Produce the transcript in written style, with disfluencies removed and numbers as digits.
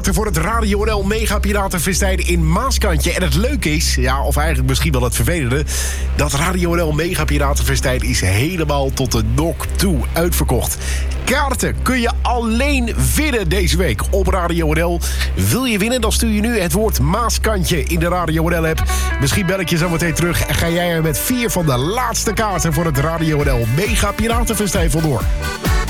kaarten voor het Radio NL Mega Piratenfestijn in Maaskantje. En het leuke is, ja, of eigenlijk misschien wel het vervelende, dat Radio NL Mega Piratenfestijn is helemaal tot de nok toe uitverkocht. Kaarten kun je alleen winnen deze week op Radio NL. Wil je winnen, dan stuur je nu het woord Maaskantje in de Radio NL app. Misschien bel ik je zo meteen terug en ga jij er met 4 van de laatste kaarten voor het Radio NL Mega Piratenfestijn vandoor.